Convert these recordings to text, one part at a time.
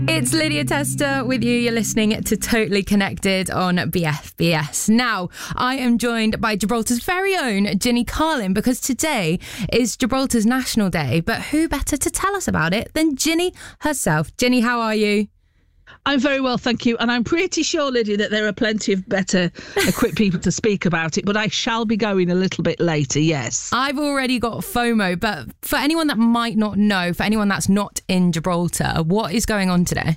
It's Lydia Tester with you. You're listening to Totally Connected on BFBS. Now, I am joined by Gibraltar's very own Ginny Carlin because today is Gibraltar's National Day. But who better to tell us about it than Ginny herself? Ginny, how are you? I'm very well, thank you. And I'm pretty sure, Lydia, that there are plenty of better equipped people to speak about it, but I shall be going a little bit later, yes. I've already got FOMO, but for anyone that might not know, for anyone that's not in Gibraltar, what is going on today?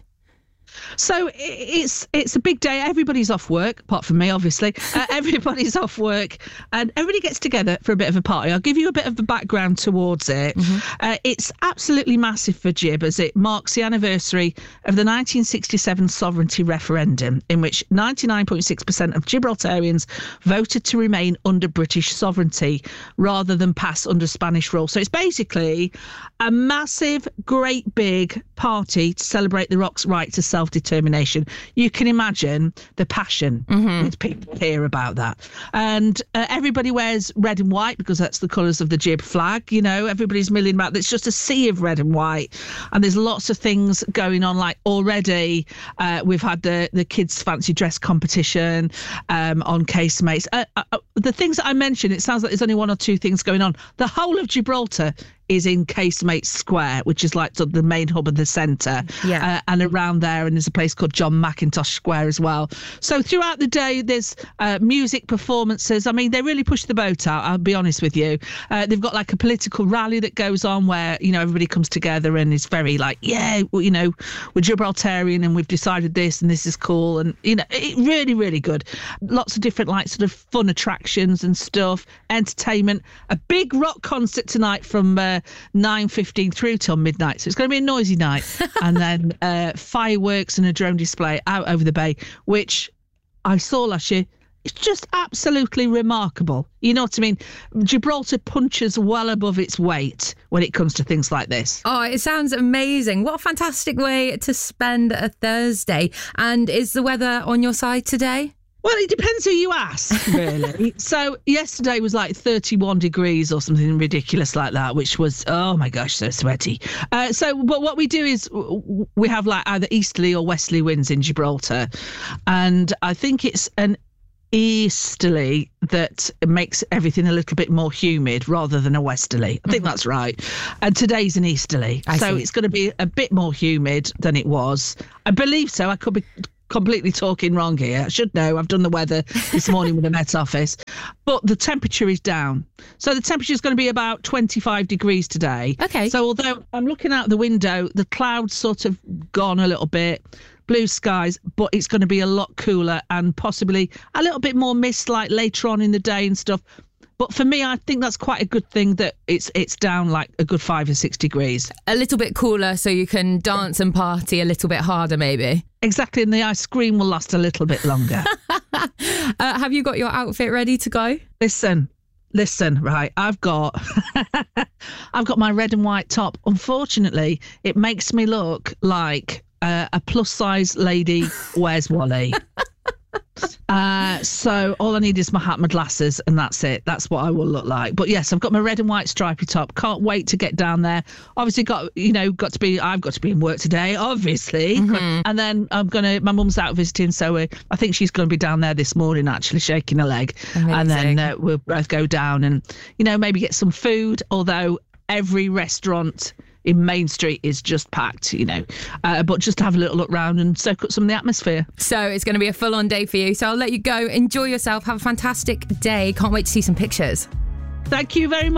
So it's a big day. Everybody's off work, apart from me, obviously. Everybody's off work and everybody gets together for a bit of a party. I'll give you a bit of the background towards it. It's absolutely massive for Gib as it marks the anniversary of the 1967 sovereignty referendum in which 99.6% of Gibraltarians voted to remain under British sovereignty rather than pass under Spanish rule. So it's basically a massive, great big party to celebrate the ROC's right to self-determination. You can imagine the passion with people hear about that. And everybody wears red and white because that's the colours of the Gib flag. You know, everybody's milling about. It's just a sea of red and white. And there's lots of things going on. Like already we've had the kids' fancy dress competition on Casemates. The things that I mentioned, it sounds like there's only one or two things going on. The whole of Gibraltar is in Casemates Square, which is like sort of the main hub of the centre. And around there, and there's a place called John Mackintosh Square as well. So throughout the day, there's music performances. I mean, they really push the boat out, I'll be honest with you. They've got like a political rally that goes on where, you know, everybody comes together and is very like, yeah, well, you know, we're Gibraltarian and we've decided this and this is cool. And, you know, it really, really good. Lots of different like sort of fun attractions and stuff, entertainment. A big rock concert tonight from 9:15 through till midnight, so it's going to be a noisy night. And then fireworks and a drone display out over the bay, which I saw last year. It's just absolutely remarkable. You know what I mean? Gibraltar punches well above its weight when it comes to things like this. Oh, it sounds amazing. What a fantastic way to spend a Thursday. And is the weather on your side today? Well, it depends who you ask, really. So yesterday was like 31 degrees or something ridiculous like that, which was, oh my gosh, so sweaty. But what we do is we have like either easterly or westerly winds in Gibraltar. And I think it's an easterly that makes everything a little bit more humid rather than a westerly. I think that's right. And today's an easterly. So it's going to be a bit more humid than it was. I believe so. I could be completely talking wrong here. I should know. I've done the weather this morning with the Met Office. But the temperature is down. So the temperature is going to be about 25 degrees today. Okay. So although I'm looking out the window, the clouds sort of gone a little bit, blue skies, but it's going to be a lot cooler and possibly a little bit more mist like later on in the day and stuff. But for me, I think that's quite a good thing that it's down like a good 5 or 6 degrees. A little bit cooler so you can dance and party a little bit harder, maybe. Exactly, and the ice cream will last a little bit longer. Have you got your outfit ready to go? Listen, right, I've got my red and white top. Unfortunately, it makes me look like a plus-size lady wears Wally. So all I need is my hat, my glasses, and that's it. That's what I will look like. But yes, I've got my red and white stripy top. Can't wait to get down there. Obviously, I've got to be in work today, obviously. And then my mum's out visiting, so I think she's going to be down there this morning, actually shaking a leg. Amazing. And then we'll both go down and maybe get some food. Although every restaurant in Main Street is just packed, but just to have a little look round and soak up some of the atmosphere. So it's going to be a full-on day for you. So I'll let you go. Enjoy yourself. Have a fantastic day. Can't wait to see some pictures. Thank you very much.